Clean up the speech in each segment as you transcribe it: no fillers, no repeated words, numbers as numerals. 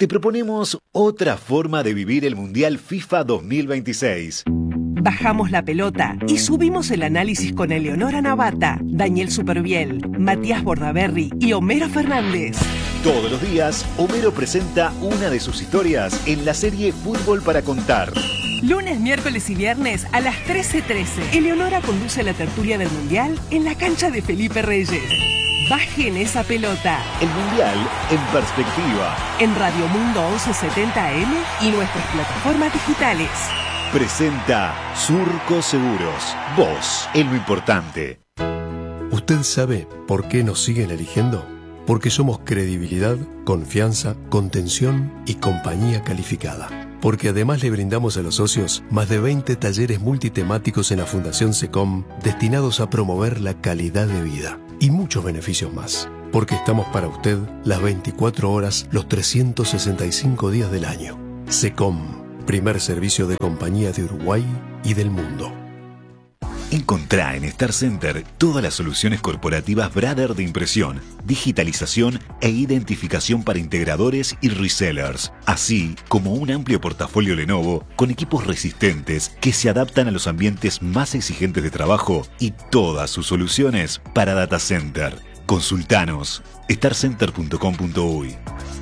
te proponemos otra forma de vivir el Mundial FIFA 2026. Bajamos la pelota y subimos el análisis con Eleonora Navata, Daniel Superviel, Matías Bordaberry y Homero Fernández. Todos los días, Homero presenta una de sus historias en la serie Fútbol para Contar. Lunes, miércoles y viernes a las 13:13. Eleonora conduce la tertulia del Mundial en la cancha de Felipe Reyes. Bajen esa pelota. El Mundial en perspectiva. En Radio Mundo 1170 AM y nuestras plataformas digitales. Presenta Surco Seguros. Vos es lo importante. ¿Usted sabe por qué nos siguen eligiendo? Porque somos credibilidad, confianza, contención y compañía calificada. Porque además le brindamos a los socios más de 20 talleres multitemáticos en la Fundación SECOM destinados a promover la calidad de vida y muchos beneficios más. Porque estamos para usted las 24 horas, los 365 días del año. SECOM, primer servicio de compañía de Uruguay y del mundo. Encontrá en Star Center todas las soluciones corporativas Brother de impresión, digitalización e identificación para integradores y resellers, así como un amplio portafolio Lenovo con equipos resistentes que se adaptan a los ambientes más exigentes de trabajo y todas sus soluciones para data center. Consultanos starcenter.com.uy.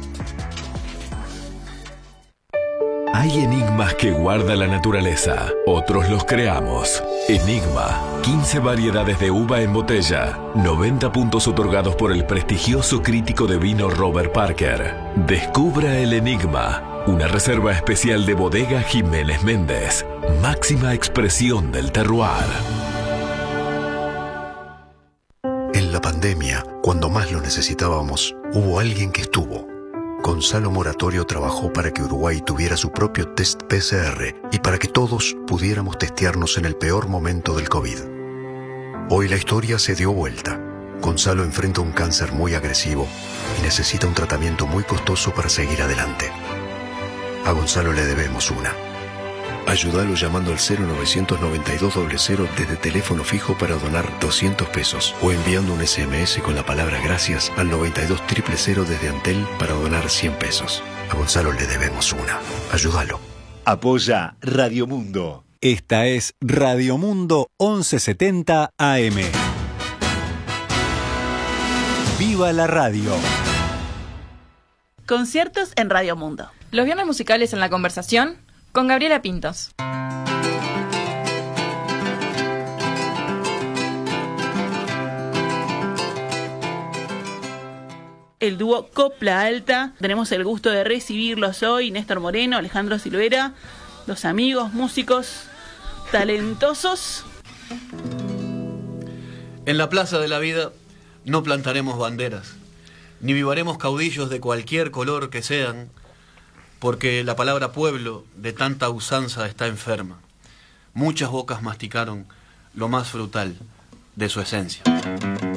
Hay enigmas que guarda la naturaleza, otros los creamos. Enigma, 15 variedades de uva en botella, 90 puntos otorgados por el prestigioso crítico de vino Robert Parker. Descubra el enigma, una reserva especial de Bodega Jiménez Méndez, máxima expresión del terroir. En la pandemia, cuando más lo necesitábamos, hubo alguien que estuvo. Gonzalo Moratorio trabajó para que Uruguay tuviera su propio test PCR y para que todos pudiéramos testearnos en el peor momento del COVID. Hoy la historia se dio vuelta. Gonzalo enfrenta un cáncer muy agresivo y necesita un tratamiento muy costoso para seguir adelante. A Gonzalo le debemos una. Ayúdalo llamando al 0992-00 desde teléfono fijo para donar 200 pesos o enviando un SMS con la palabra gracias al 92-000 desde Antel para donar 100 pesos. A Gonzalo le debemos una. Ayúdalo. Apoya Radio Mundo. Esta es Radio Mundo 1170 AM. ¡Viva la radio! Conciertos en Radio Mundo. Los viernes musicales en La Conversación con Gabriela Pintos. El dúo Copla Alta. Tenemos el gusto de recibirlos hoy. Néstor Moreno, Alejandro Silvera, dos amigos, músicos talentosos. En la Plaza de la Vida no plantaremos banderas, ni vivaremos caudillos de cualquier color que sean, porque la palabra pueblo de tanta usanza está enferma. Muchas bocas masticaron lo más frutal de su esencia.